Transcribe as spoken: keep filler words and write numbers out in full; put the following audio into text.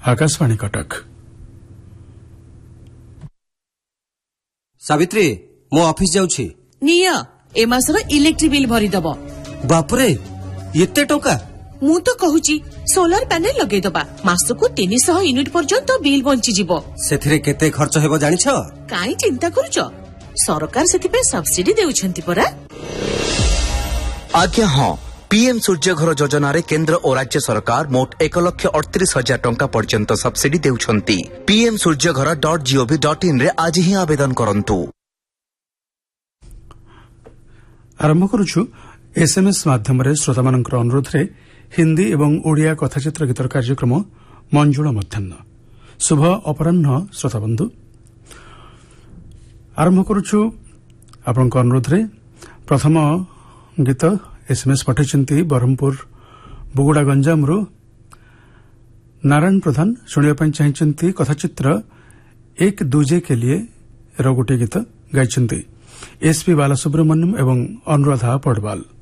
आकाशवाणी कटक। सावित्री मो ऑफिस जाउछि निया ए मासर electric bill भरी दबो। बापरे एते टोका मु तो कहूची सोलर पैनल लगे दबा मासको तीन सौ यूनिट पर्यंत बिल बंची जिवो। सेथिरे केते खर्च हेबो जानिछ? काई चिंता करूछ सरकार सेति पे सब्सिडी देउछंती परा। आज्ञा हां पीएम सूर्य घर योजना रे केंद्र और राज्य सरकार मोट एक लक्ष अड़तीस हजार टंका पर्यंत सब्सिडी देउछंती। पीएम सूर्य घर डॉट जीओवी डॉट इन रे आज ही आवेदन करंतु। आरंभ करूछु एसएमएस माध्यम रे श्रोता मानकर अनुरोध रे हिंदी एवं ओडिया कथाचित्र गीतर कार्यक्रम मंजुळ मध्याह्न। शुभ अपराह्न श्रोता बंधु। आरंभ करूछु आपनक अनुरोध रे प्रथम गीत एसएमएस पठाइछंती बरहमपुर बुगुडा गंजामरु नारायण प्रधान शुणिया पई चाहिछंती कथाचित्र एक दूजे के लिए रो गोटे गीत गाइछंती एसपी बालासुब्रमण्यम एवं अनुराधा पडवाल।